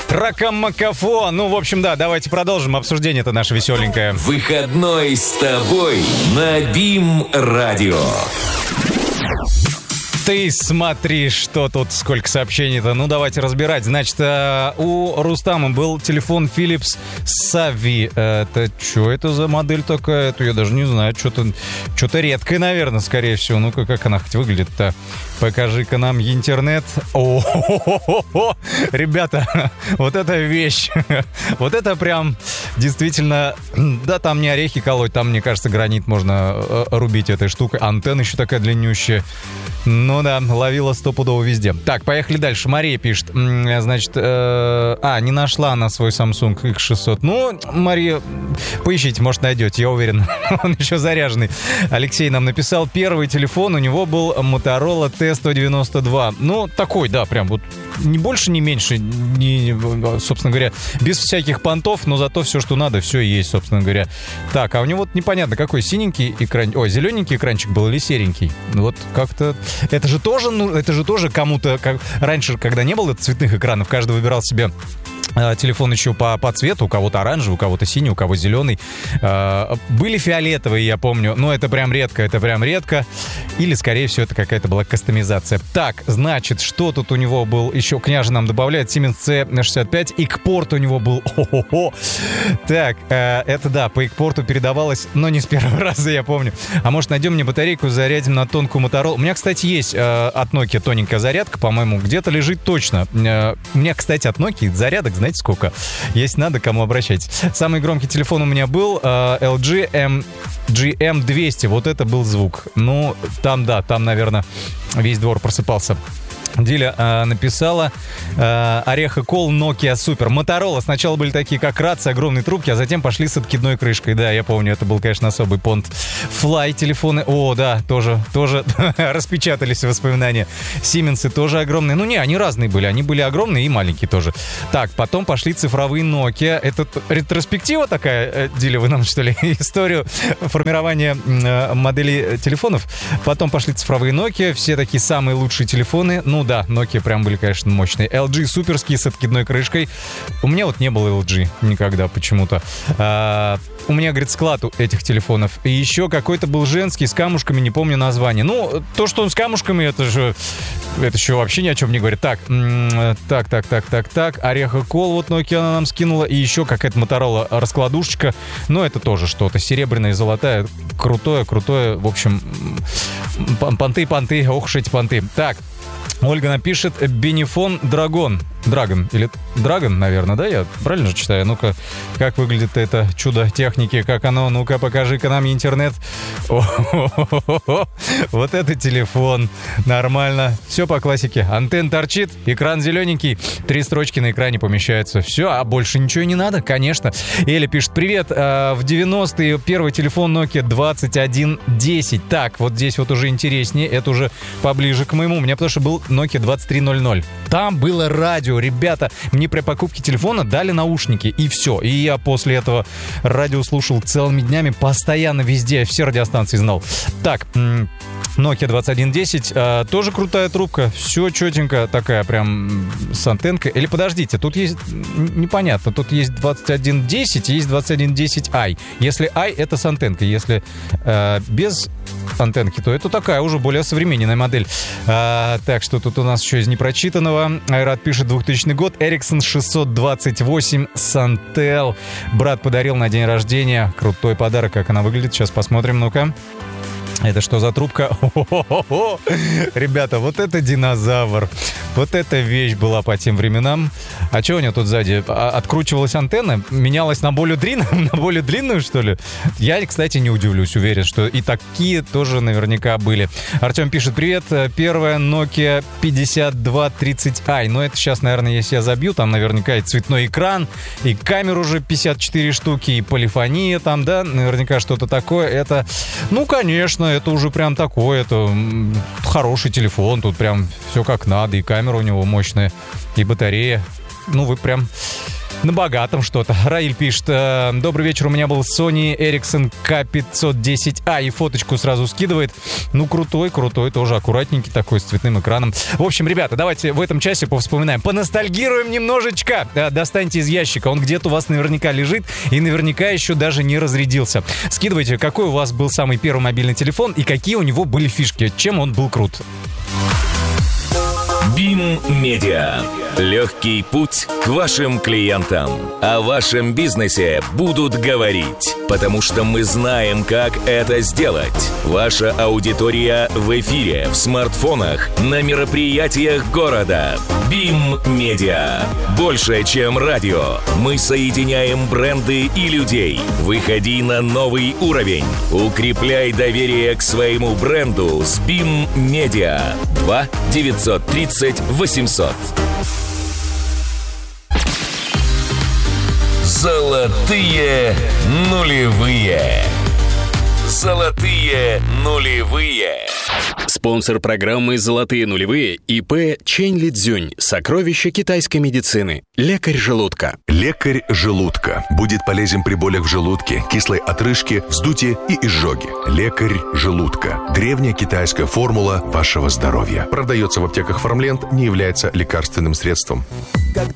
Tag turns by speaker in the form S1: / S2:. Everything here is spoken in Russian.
S1: Ракамакафо. Ну, в общем, да, давайте продолжим обсуждение-то наше веселенькое.
S2: Выходной с тобой на БИМ-радио.
S1: Ты смотри, что тут, сколько сообщений-то. Ну, давайте разбирать. Значит, у Рустама был телефон Philips Savvy. Это что это за модель такая? Это я даже не знаю. Что-то редкое, наверное, скорее всего. Ну-ка, как она хоть выглядит-то? Покажи-ка нам интернет. О-хо-хо-хо-хо! Ребята, вот эта вещь. Вот это прям действительно... Да, там не орехи колоть, там, мне кажется, гранит можно рубить этой штукой. Антенна еще такая длиннющая. Ну да, ловила стопудово везде. Так, поехали дальше. Мария пишет. Значит, не нашла она свой Samsung X600. Ну, Мария, поищите, может, найдете, я уверен. Он еще заряженный. Алексей нам написал. Первый телефон у него был Motorola T192. Ну, такой, да, прям вот ни больше, ни меньше, собственно говоря, без всяких понтов, но зато все, что надо, все есть, собственно говоря. Так, а у него вот непонятно, какой синенький экран... Ой, зелененький экранчик был или серенький? Вот как-то... Это же тоже кому-то... Раньше, когда не было цветных экранов, каждый выбирал себе телефон еще по цвету, у кого-то оранжевый, у кого-то синий, у кого зеленый. Были фиолетовые, я помню, но это прям редко. Или, скорее всего, это какая-то была кастомизация. Так, значит, что тут у него был еще? Княжа нам добавляет Siemens C65, икпорт у него был. О-хо-хо. Так, это да, по икпорту передавалось, но не с первого раза, я помню. А может, найдем мне батарейку, зарядим на тонкую Motorola? У меня, кстати, есть от Nokia тоненькая зарядка, по-моему, где-то лежит точно. У меня, кстати, от Nokia зарядок, знаете, сколько? Если надо, кому обращайтесь. Самый громкий телефон у меня был LG GM200. Вот это был звук. Ну, там, наверное, весь двор просыпался. Диля написала Орех и Кол, Nokia Super. Motorola сначала были такие, как рации, огромные трубки, а затем пошли с откидной крышкой. Да, я помню, это был, конечно, особый понт. Fly телефоны, о, да, тоже распечатались воспоминания. Siemens тоже огромные. Ну, не, они разные были, они были огромные и маленькие тоже. Так, потом пошли цифровые Nokia. Это ретроспектива такая, Диля, вы нам, что ли, историю формирования моделей телефонов. Потом пошли цифровые Nokia, все такие самые лучшие телефоны. Ну, да, Nokia прям были, конечно, мощные. LG суперские с откидной крышкой. У меня вот не было LG никогда почему-то. У меня, говорит, склад этих телефонов. И еще какой-то был женский с камушками, не помню название. Ну, то, что он с камушками, это еще вообще ни о чем не говорит. Так. Орех и Кол, вот Nokia она нам скинула. И еще какая-то Motorola раскладушечка. Но это тоже что-то серебряное, золотая. Крутое. В общем, понты. Ох уж эти понты. Так. Ольга напишет Бенефон Драгон. Или Драгон, наверное, да? Я правильно же читаю? Ну-ка, как выглядит это чудо техники? Как оно? Ну-ка, покажи-ка нам интернет. Вот это телефон. Нормально. Все по классике. Антенна торчит, экран зелененький, 3 строчки на экране помещаются. Все, а больше ничего не надо? Конечно. Эля пишет, привет. В 90-е первый телефон Nokia 2110. Так, вот здесь вот уже интереснее. Это уже поближе к моему. У меня потому что был Nokia 2300. Там было радио. Ребята, мне при покупке телефона дали наушники, и все. И я после этого радио слушал целыми днями, постоянно везде, все радиостанции знал. Так, Nokia 2110, тоже крутая трубка, все четенько, такая прям с антенкой. Или подождите, тут есть, непонятно, тут есть 2110 и есть 2110i. Если i, это с антенкой, если без антенки, то это такая уже более современная модель. Так, что тут у нас еще из непрочитанного? Айрат пишет, 2000 год, Ericsson 628 Santel. Брат подарил на день рождения. Крутой подарок, как она выглядит. Сейчас посмотрим, ну-ка. Это что за трубка? О-хо-хо-хо. Ребята, вот это динозавр. Вот эта вещь была по тем временам. А что у него тут сзади? Откручивалась антенна? Менялась на более длинную, что ли? Я, кстати, не удивлюсь. Уверен, что и такие тоже наверняка были. Артем пишет, привет. Первая Nokia 5230i. Но это сейчас, наверное, если я забью, там наверняка и цветной экран, и камер уже 54 штуки, и полифония там, да? Наверняка что-то такое. Это, ну, конечно, это уже прям такое, это хороший телефон, тут прям все как надо, и камера у него мощная, и батарея. Ну, вы прям на богатом что-то. Раиль пишет: добрый вечер, у меня был Sony Ericsson K510A, и фоточку сразу скидывает. Ну, крутой, тоже аккуратненький такой, с цветным экраном. В общем, ребята, давайте в этом часе повспоминаем, поностальгируем немножечко. Достаньте из ящика, он где-то у вас наверняка лежит и наверняка еще даже не разрядился. Скидывайте, какой у вас был самый первый мобильный телефон и какие у него были фишки, чем он был крут.
S2: BIM Media. Легкий путь к вашим клиентам. О вашем бизнесе будут говорить, потому что мы знаем, как это сделать. Ваша аудитория в эфире, в смартфонах, на мероприятиях города. BIM Media. Больше, чем радио. Мы соединяем бренды и людей. Выходи на новый уровень. Укрепляй доверие к своему бренду с BIM Media. 2 930 800. Золотые нулевые. Золотые нулевые.
S3: Спонсор программы «Золотые нулевые» ИП Чэнь Лидзюнь. Сокровища китайской медицины. Лекарь желудка.
S4: Лекарь желудка. Будет полезен при болях в желудке, кислой отрыжке, вздутии и изжоге. Лекарь желудка. Древняя китайская формула вашего здоровья. Продается в аптеках Фармленд, не является лекарственным средством.
S5: Когда